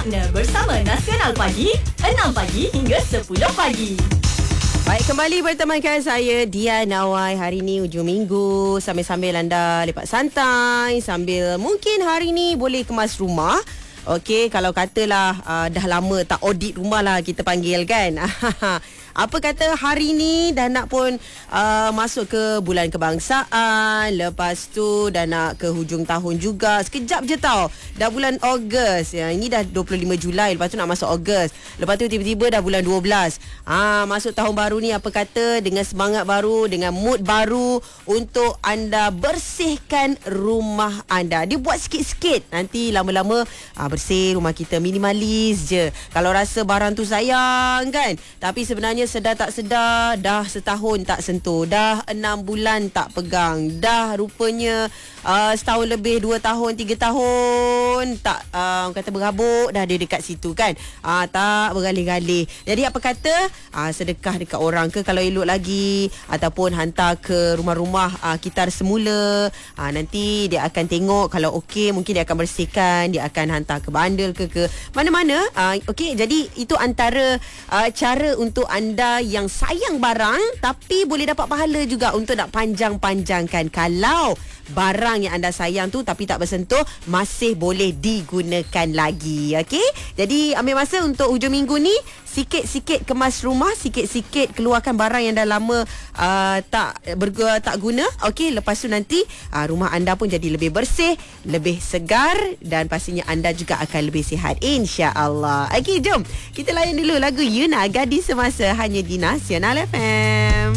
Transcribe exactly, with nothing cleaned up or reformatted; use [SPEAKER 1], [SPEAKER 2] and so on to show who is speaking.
[SPEAKER 1] Partner bersama Nasional Pagi, enam pagi hingga sepuluh pagi.
[SPEAKER 2] Baik, kembali bertemankan saya Dia Nawai. Hari ni hujung minggu, sambil-sambil anda lepak santai, sambil mungkin hari ni boleh kemas rumah. Okey, kalau katalah uh, dah lama tak audit rumah lah kita panggil kan. Apa kata hari ni dah nak pun uh, masuk ke bulan kebangsaan, lepas tu dah nak ke hujung tahun juga. Sekejap je tau, dah bulan Ogos. Ya, ini dah dua puluh lima Julai, lepas tu nak masuk Ogos. Lepas tu tiba-tiba dah bulan dua belas. Ah, masuk tahun baru ni, apa kata dengan semangat baru, dengan mood baru untuk anda bersihkan rumah anda. Dia buat sikit-sikit, nanti lama-lama ah, bersih rumah kita, minimalis je. Kalau rasa barang tu sayang kan, tapi sebenarnya sedar tak sedar dah setahun tak sentuh, dah enam bulan tak pegang, dah rupanya uh, setahun lebih, dua tahun, tiga tahun tak uh, kata berhabuk, dah ada dekat situ kan. uh, Tak bergalih-galih. Jadi apa kata uh, sedekah dekat orang ke kalau elok lagi, ataupun hantar ke rumah-rumah uh, kitar semula. uh, Nanti dia akan tengok, kalau okey mungkin dia akan bersihkan, dia akan hantar ke bandel ke ke mana-mana. uh, Okey, jadi itu antara uh, cara untuk anda anda yang sayang barang tapi boleh dapat pahala juga untuk nak panjang-panjangkan. Kalau barang yang anda sayang tu tapi tak bersentuh, masih boleh digunakan lagi. Okey, jadi ambil masa untuk hujung minggu ni, sikit-sikit kemas rumah, sikit-sikit keluarkan barang yang dah lama uh, tak berguna, tak guna. Okey, lepas tu nanti uh, rumah anda pun jadi lebih bersih, lebih segar, dan pastinya anda juga akan lebih sihat, insya-Allah. Okey, jom kita layan dulu lagu Yuna, Gadis Semasa, hanya di Nasional F M.